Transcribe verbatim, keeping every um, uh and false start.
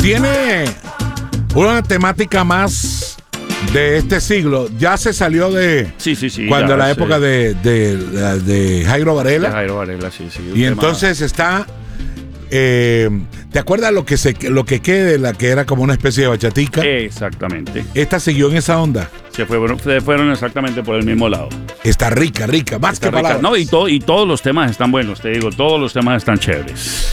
tiene una temática más de este siglo. Ya se salió de sí, sí, sí, cuando ya, la sí. época de, de, de, de Jairo Varela. De Jairo Varela, sí, sí. Y entonces tema... está... Eh, ¿te acuerdas lo que se lo que quede, la que era como una especie de bachatica? Exactamente. Esta siguió en esa onda. Se fueron, se fueron exactamente por el mismo lado. Está rica, rica, más está que palabras. No, y, to, y todos los temas están buenos, te digo, todos los temas están chéveres.